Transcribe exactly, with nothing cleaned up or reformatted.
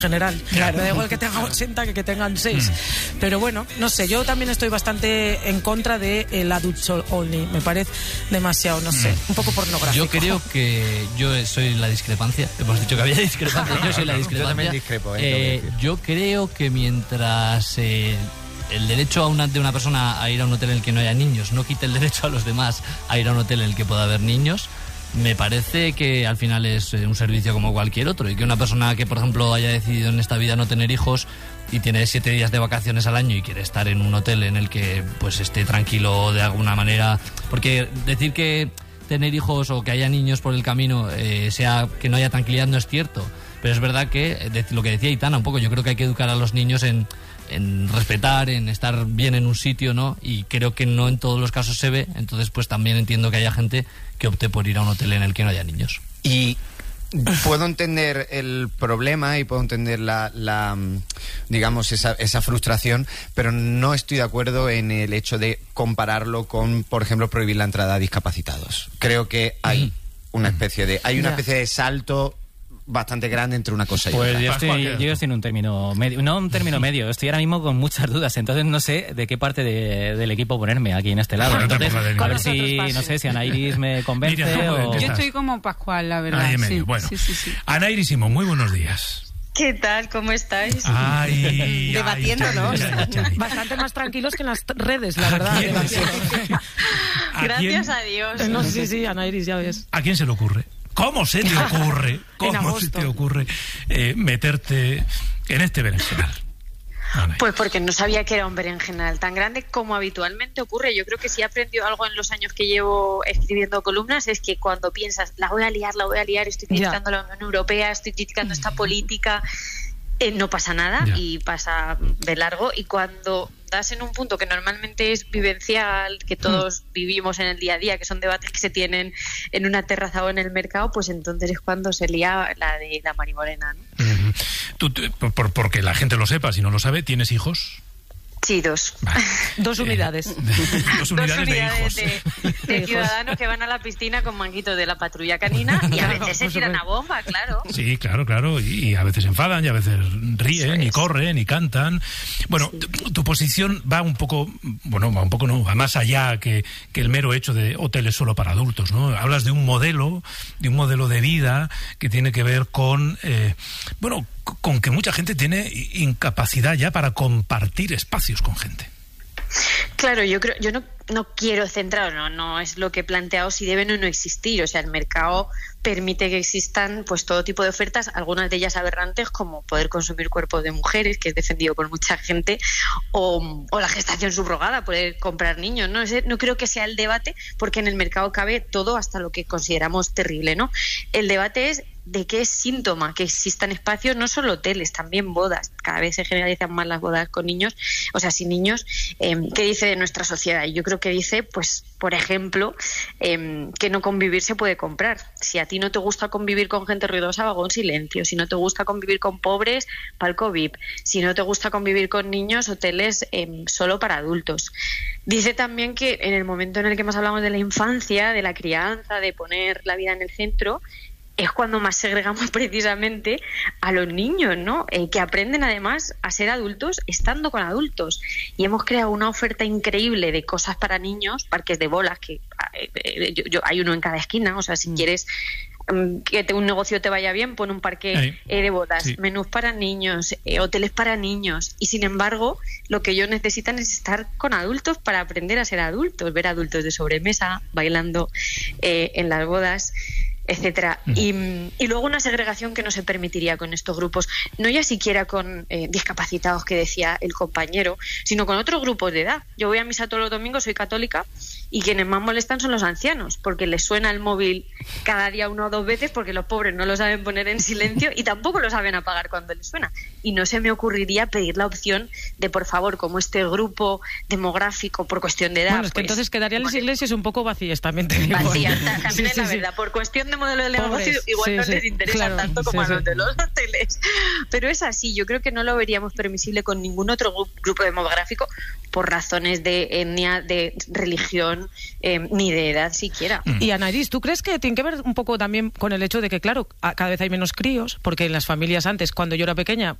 general, claro. Me da igual que tenga ochenta que que tengan seis, mm. pero bueno, no sé, yo también estoy bastante en contra de el adult only, me parece demasiado, no sé, mm. un poco pornográfico. Yo creo que yo soy la discrepancia, hemos dicho que había discrepancia, yo soy la discrepancia. Yo también discrepo, ¿eh? eh, yo creo que mientras eh, el derecho a una, de una persona a ir a un hotel en el que no haya niños no quite el derecho a los demás a ir a un hotel en el que pueda haber niños, me parece que al final es un servicio como cualquier otro, y que una persona que, por ejemplo, haya decidido en esta vida no tener hijos y tiene siete días de vacaciones al año y quiere estar en un hotel en el que pues esté tranquilo de alguna manera, porque decir que tener hijos o que haya niños por el camino eh, sea que no haya tranquilidad no es cierto, pero es verdad que de, lo que decía Aitana un poco, yo creo que hay que educar a los niños en en respetar, en estar bien en un sitio, ¿no? Y creo que no en todos los casos se ve, entonces pues también entiendo que haya gente que opte por ir a un hotel en el que no haya niños. Y puedo entender el problema y puedo entender la, la digamos, esa, esa frustración, pero no estoy de acuerdo en el hecho de compararlo con, por ejemplo, prohibir la entrada a discapacitados. Creo que hay una especie de, hay una especie de salto bastante grande entre una cosa y pues otra. Yo estoy, yo estoy en un término medio, no un término medio, estoy ahora mismo con muchas dudas, entonces no sé de qué parte de, del equipo ponerme aquí en este lado. Bueno, entonces, a ver si, no sé, si Anairis me convence. Mira, o... Yo estoy como Pascual, la verdad. Ahí en medio. Sí, bueno, sí, sí, sí. Anairis Simón, muy buenos días. ¿Qué tal? ¿Cómo estáis? Ay, debatiéndonos. Ay, ay, ay, ay. Bastante más tranquilos que en las redes, la verdad. ¿A Gracias a Dios. No, sí, sí, Anairis, ya ves. ¿A quién se le ocurre? ¿Cómo se te ocurre? ¿Cómo se te ocurre eh, meterte en este berenjenal? Pues porque no sabía que era un berenjenal tan grande como habitualmente ocurre. Yo creo que si he aprendido algo en los años que llevo escribiendo columnas es que cuando piensas, la voy a liar, la voy a liar, estoy criticando yeah. la Unión Europea, estoy criticando esta política, eh, no pasa nada yeah. y pasa de largo. Y cuando das en un punto que normalmente es vivencial, que todos mm. vivimos en el día a día, que son debates que se tienen en una terraza o en el mercado, pues entonces es cuando se lía la de la Marimorena, ¿no? Mm-hmm. Tú, por, porque la gente lo sepa, si no lo sabe, ¿tienes hijos? Sí, dos. Vale. Dos unidades. Eh, dos unidades, dos unidades de hijos. De, de ciudadanos que van a la piscina con manguito de la patrulla canina y a veces se tiran a bomba, claro. Sí, claro, claro. Y, y a veces enfadan y a veces ríen y corren y cantan. Bueno, sí. tu, tu posición va un poco, bueno, va un poco no, va más allá que, que el mero hecho de hoteles solo para adultos, ¿no? Hablas de un modelo, de un modelo de vida que tiene que ver con, eh, bueno, con que mucha gente tiene incapacidad ya para compartir espacios con gente. Claro, yo creo, yo no, no quiero centrar, no, no es lo que he planteado si deben o no existir. O sea, el mercado permite que existan pues todo tipo de ofertas, algunas de ellas aberrantes, como poder consumir cuerpos de mujeres, que es defendido por mucha gente, o, o la gestación subrogada, poder comprar niños. No, no creo que sea el debate, porque en el mercado cabe todo hasta lo que consideramos terrible, ¿no? El debate es de qué es síntoma que existan espacios, no solo hoteles, también bodas. Cada vez se generalizan más las bodas con niños, o sea, sin niños. Eh, ¿Qué dice de nuestra sociedad? Yo creo que dice, pues, por ejemplo, eh, que no convivir se puede comprar. Si a ti no te gusta convivir con gente ruidosa, vagón silencio. Si no te gusta convivir con pobres, palco V I P. Si no te gusta convivir con niños, hoteles eh, solo para adultos. Dice también que en el momento en el que más hablamos de la infancia, de la crianza, de poner la vida en el centro, es cuando más segregamos precisamente a los niños, ¿no? Eh, que aprenden además a ser adultos estando con adultos. Y hemos creado una oferta increíble de cosas para niños, parques de bolas, que eh, yo, yo, hay uno en cada esquina. O sea, si mm. quieres um, que te, un negocio te vaya bien, pon un parque eh, de bolas, sí. menús para niños, eh, hoteles para niños. Y sin embargo, lo que ellos necesitan es estar con adultos para aprender a ser adultos, ver adultos de sobremesa, bailando eh, en las bodas, etcétera. Uh-huh. Y, y luego una segregación que no se permitiría con estos grupos, no ya siquiera con eh, discapacitados, que decía el compañero, sino con otros grupos de edad. Yo voy a misa todos los domingos, soy católica, y quienes más molestan son los ancianos, porque les suena el móvil cada día una o dos veces, porque los pobres no lo saben poner en silencio y tampoco lo saben apagar cuando les suena. Y no se me ocurriría pedir la opción de, por favor, como este grupo demográfico por cuestión de edad... Bueno, es que pues, entonces quedarían las iglesias un poco vacías, también te digo. Vacías, también sí, es sí, la sí. verdad. Por cuestión de de modelo de Pobres, negocio igual sí, no sí, les interesa claro, tanto como sí, a los sí. de los hoteles. Pero es así, yo creo que no lo veríamos permisible con ningún otro gru- grupo demográfico por razones de etnia, de religión, eh, ni de edad siquiera. Y Anaïs, ¿tú crees que tiene que ver un poco también con el hecho de que, claro, a- cada vez hay menos críos? Porque en las familias antes, cuando yo era pequeña,